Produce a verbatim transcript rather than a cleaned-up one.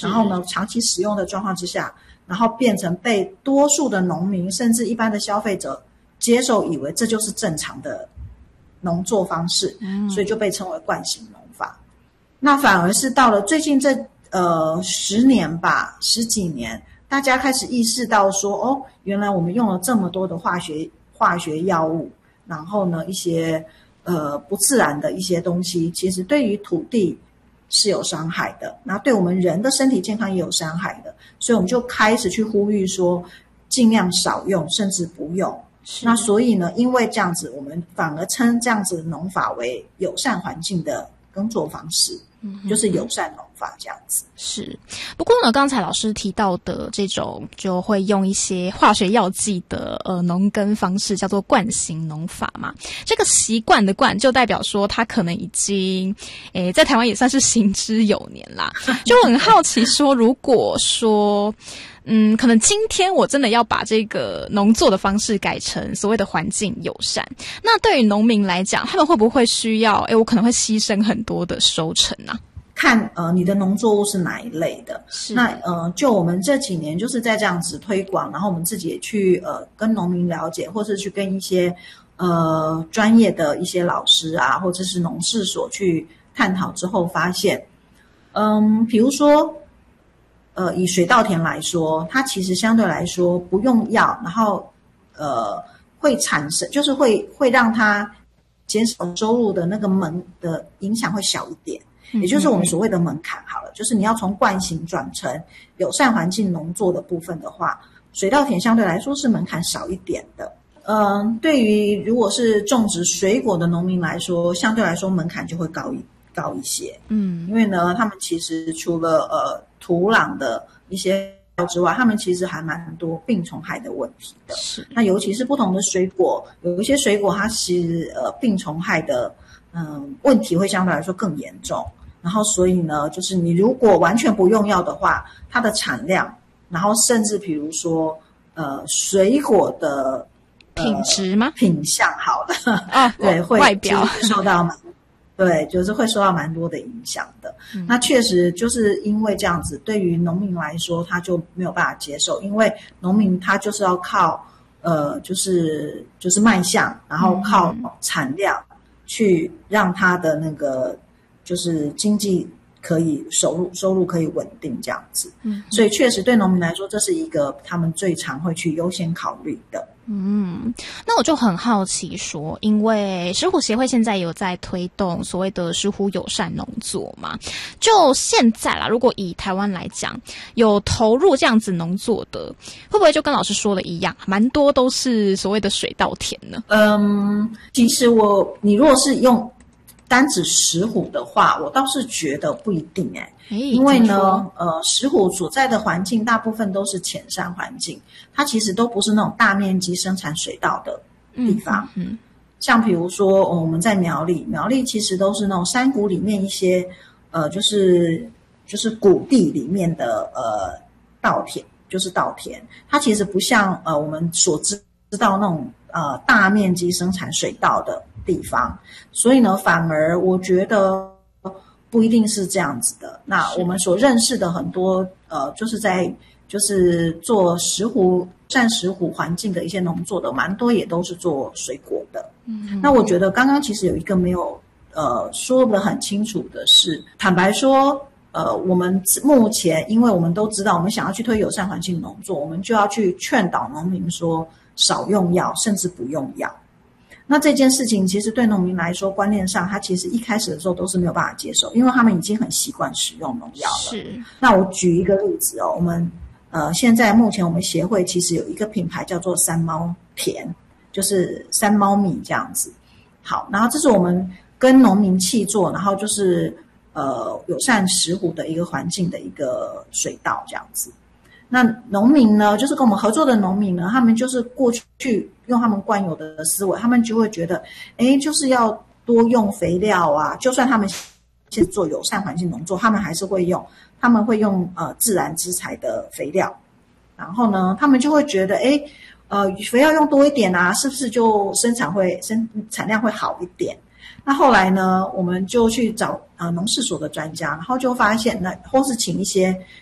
然后呢长期使用的状况之下，然后变成被多数的农民甚至一般的消费者接受，以为这就是正常的农作方式，嗯，所以就被称为惯性农法。那反而是到了最近这呃十年吧，十几年，大家开始意识到说，哦，原来我们用了这么多的化学化学药物，然后呢一些呃不自然的一些东西，其实对于土地是有伤害的，然后对我们人的身体健康也有伤害的，所以我们就开始去呼吁说，尽量少用，甚至不用。那所以呢，因为这样子，我们反而称这样子的农法为友善环境的耕作方式。就是友善农法这样子。 是，不过呢，刚才老师提到的这种就会用一些化学药剂的呃农耕方式，叫做惯性农法嘛。这个习惯的惯，就代表说它可能已经，诶，在台湾也算是行之有年啦。就很好奇说，如果说。嗯，可能今天我真的要把这个农作的方式改成所谓的环境友善，那对于农民来讲，他们会不会需要，诶，我可能会牺牲很多的收成啊？ 看呃你的农作物是哪一类的。那呃就我们这几年就是在这样子推广，然后我们自己也去呃跟农民了解，或是去跟一些呃专业的一些老师啊，或者是农事所去探讨之后发现，嗯，比如说呃，以水稻田来说，它其实相对来说不用药，然后呃会产生，就是会会让它减少收入的那个门的影响会小一点，也就是我们所谓的门槛好了，就是你要从惯性转成友善环境农作的部分的话，水稻田相对来说是门槛少一点的。嗯，对于如果是种植水果的农民来说，相对来说门槛就会高一高一些。嗯，因为呢，他们其实除了呃土壤的一些之外，他们其实还蛮多病虫害的问题的。是，那尤其是不同的水果，有一些水果它是呃病虫害的嗯问题会相对来说更严重。然后所以呢，就是你如果完全不用药的话，它的产量，然后甚至比如说呃水果的、 呃、品质吗？ 品相好了啊， 对，会外表受到蛮对，就是会受到蛮多的影响的。嗯、那确实就是因为这样子，对于农民来说，他就没有办法接受，因为农民他就是要靠呃，就是就是卖相，然后靠产量去让他的那个就是经济可以收入收入可以稳定这样子。嗯，所以确实对农民来说，这是一个他们最常会去优先考虑的。 嗯，那我就很好奇说，因为石虎协会现在有在推动所谓的石虎友善农作嘛，就现在啦，如果以台湾来讲，有投入这样子农作的，会不会就跟老师说的一样，蛮多都是所谓的水稻田呢？ 嗯，其实我你如果是用单指石虎的话，我倒是觉得不一定哎、欸，因为呢，呃，石虎所在的环境大部分都是浅山环境，它其实都不是那种大面积生产水稻的地方。嗯，嗯像比如说、哦、我们在苗栗，苗栗其实都是那种山谷里面一些呃，就是就是谷地里面的呃稻田，就是稻田，它其实不像呃我们所知知道那种呃大面积生产水稻的地方，所以呢，反而我觉得不一定是这样子的。那我们所认识的很多呃，就是在就是做石虎占石虎环境的一些农作的，蛮多也都是做水果的。嗯，那我觉得刚刚其实有一个没有呃说得很清楚的是，坦白说，呃，我们目前因为我们都知道，我们想要去推友善环境农作，我们就要去劝导农民说少用药，甚至不用药。那这件事情其实对农民来说，观念上他其实一开始的时候都是没有办法接受，因为他们已经很习惯使用农药了。是。那我举一个例子哦，我们呃现在目前我们协会其实有一个品牌叫做三猫田，就是三猫米这样子。好，然后这是我们跟农民契作，然后就是呃友善石虎的一个环境的一个水稻这样子。那农民呢，就是跟我们合作的农民呢，他们就是过去用他们惯有的思维，他们就会觉得，诶，就是要多用肥料啊。就算他们现在做友善环境农作，他们还是会用，他们会用呃自然资材的肥料。然后呢，他们就会觉得，诶，呃，肥料用多一点啊，是不是就生产会生产量会好一点？那后来呢，我们就去找呃农事所的专家，然后就发现，那或是请一些